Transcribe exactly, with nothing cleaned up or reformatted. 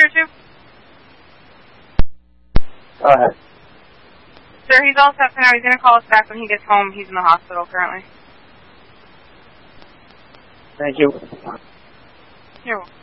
here, too? Go ahead. Sir, he's all set for now. He's going to call us back when he gets home. He's in the hospital currently. Thank you. You're welcome.